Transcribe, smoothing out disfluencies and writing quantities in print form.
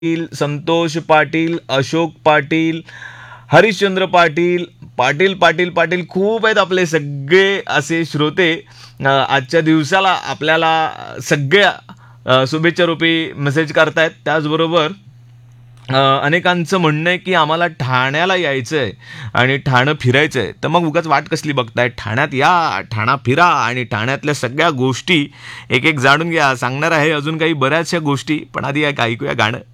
संतोष पाटील, अशोक पाटील, हरिश्चंद्र पाटील, पाटील पाटील पाटील खूप आहेत आपले सगळे असे श्रोते. आजच्या दिवसाला आपल्याला सगळ्या शुभेच्छा रूपी मेसेज करतायत. त्याचबरोबर अनेकांचं म्हणणं आहे की आम्हाला ठाण्याला यायचं आहे आणि ठाणं फिरायचं आहे. तर मग उगाच वाट कसली बघताय, ठाण्यात या, ठाणा फिरा आणि ठाण्यातल्या सगळ्या गोष्टी एक एक जाणून घ्या. सांगणार आहे अजून काही बऱ्याचशा गोष्टी, पण आधी एक ऐकूया गाणं.